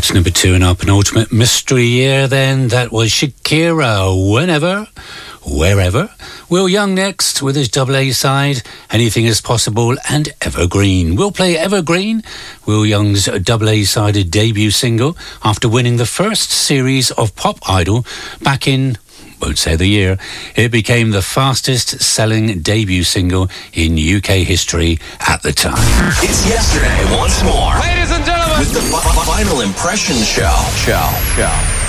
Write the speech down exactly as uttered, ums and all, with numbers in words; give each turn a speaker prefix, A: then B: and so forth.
A: That's number two in our penultimate mystery year then. That was Shakira, Whenever, Wherever. Will Young next with his double A side, Anything Is Possible and Evergreen. We'll play Evergreen, Will Young's double A-sided debut single after winning the first series of Pop Idol back in, won't say the year. It became the fastest selling debut single in U K history at the time.
B: It's Yesterday once more.
C: Ladies and gentlemen,
B: with the Final Impression Show. Show. Show.